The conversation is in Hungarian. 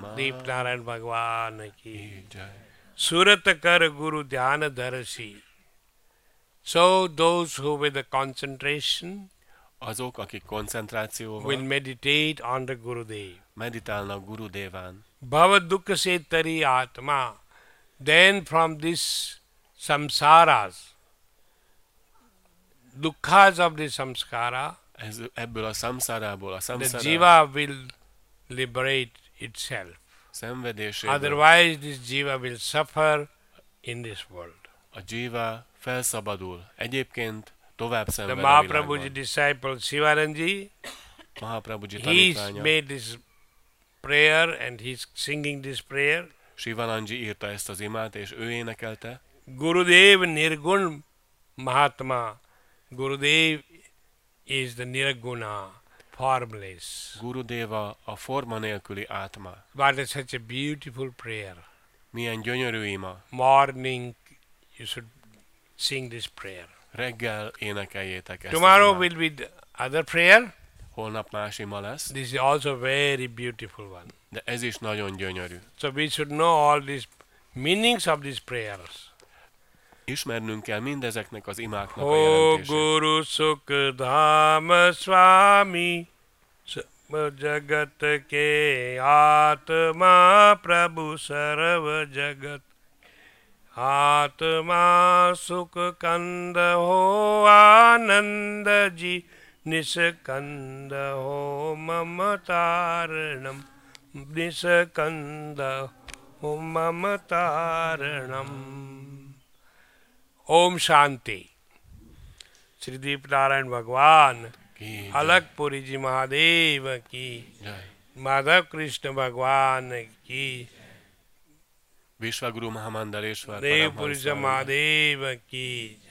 दीप नारायण भगवान की सूरत कर गुरु ध्यान दर्शी. So those who with the concentration Azok, akik koncentrációval will meditate on the Gurudev. meditálnak Gurudeván. Bhava dukkha se tari atma. Then from this samsaras, dukkhas of the samskara, Ebből a samszárából, a the samszára jiva will liberate itself. szenvedéséből Otherwise this jiva will suffer in this world. a jiva felszabadul. Egyébként tovább The szenved a Mahaprabhuji világban. disciple Shivaranji, Mahaprabhuji he's tanítványa, made this prayer and he's singing this prayer. Shivananji írta ezt az imát, és ő énekelte. Gurudev Nirgun Mahatma. Gurudev is the Nirguna, formless. Gurudeva a forma nélküli átma. But it's such a beautiful prayer. Milyen gyönyörű ima. Morning you should sing this prayer. Reggel énekeljétek ezt Tomorrow az imát. will be the other prayer. Holnap más ima lesz, This is also very beautiful one. de ez is nagyon gyönyörű. So we should know all these meanings of these prayers. Ismernünk kell mindezeknek az imáknak a O jelentését. Guru Sukhdama Swami Jagat ke Atma Prabhu Sarva Jagat Atma Sukh Kanda Ho Ananda Ji Niskanda Ho Mamataranam Niskanda Ho Mamataranam. Om शांति. श्री दीप नारायण भगवान, Ki अलकपुरी जी महादेव की, jai. माधव कृष्ण भगवान की, Vishwaguru Mahamandaleshwar Deopuri Paramhamsa महादेव की.